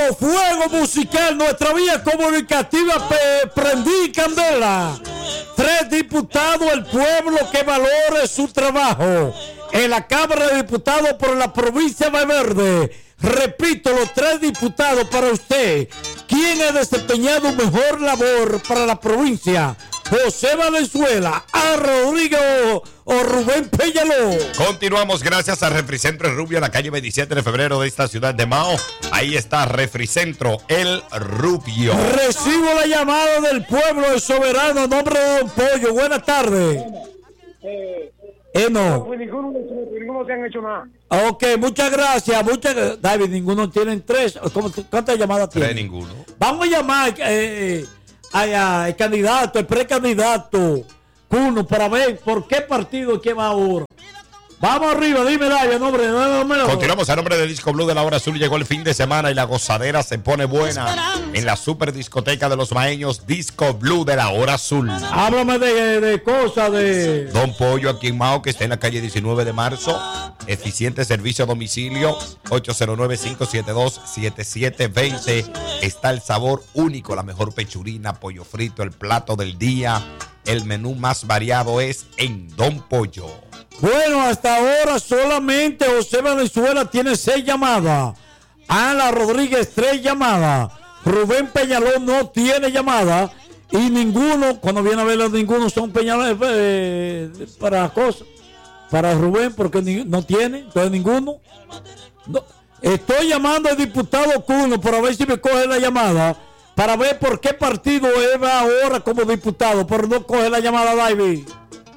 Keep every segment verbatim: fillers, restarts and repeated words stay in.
fuego musical, nuestra vía comunicativa, pe, prendí candela. Tres diputados, el pueblo que valore su trabajo. En la Cámara de Diputados por la provincia de Valverde. Repito, los tres diputados para usted. ¿Quién ha desempeñado mejor labor para la provincia? José Valenzuela, A. Rodríguez o, o Rubén Peñaló. Continuamos gracias a Refricentro Rubio, en la calle veintisiete de febrero de esta ciudad de Mao. Ahí está Refricentro El Rubio. Recibo la llamada del pueblo, el soberano, en nombre de Don Pollo. Buenas tardes. Eh, eh no. Pues ninguno, ninguno se han hecho nada. Ok, muchas gracias. Muchas, David, ninguno tienen tres. ¿Cómo, ¿Cuántas llamadas tienen? Tres, ninguno. Vamos a llamar eh, al candidato, el precandidato Cuno, para ver por qué partido es que va ahora. Vamos arriba, dime, David, nombre, nombre. Continuamos a nombre de Disco Blue de la Hora Azul. Llegó el fin de semana y la gozadera se pone buena en la super discoteca de los maeños. Disco Blue de la Hora Azul. Háblame de, de cosas de Don Pollo aquí en Mao, que está en la calle diecinueve de marzo. Eficiente servicio a domicilio. Ocho cero nueve, cinco siete dos, siete siete dos cero. Está el sabor único, la mejor pechurina, pollo frito, el plato del día. El menú más variado es en Don Pollo. Bueno, hasta ahora solamente José Valenzuela tiene seis llamadas. Ana Rodríguez, tres llamadas. Rubén Peñalón no tiene llamada. Y ninguno, cuando viene a verlo, ninguno son Peñalón eh, para cosas. Para Rubén, porque ni, no tiene, entonces ninguno. No. Estoy llamando al diputado Cuno para ver si me coge la llamada. Para ver por qué partido él va ahora como diputado. Pero no coge la llamada, David.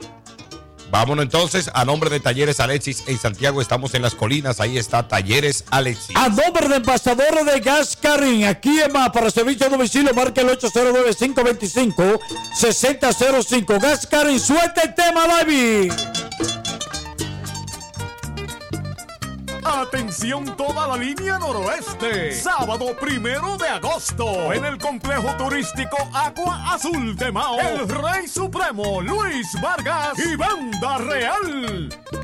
Vámonos entonces a nombre de Talleres Alexis en Santiago. Estamos en las colinas. Ahí está Talleres Alexis. A nombre de embajadores de Gas Carín. Aquí en más para servicio a domicilio. Marca el ocho cero nueve, cinco dos cinco, seis cero cero cinco. Gas Carín, suelta el tema, David. Atención toda la línea noroeste. Sábado primero de agosto en el complejo turístico Agua Azul de Mao. El Rey Supremo Luis Vargas y Banda Real.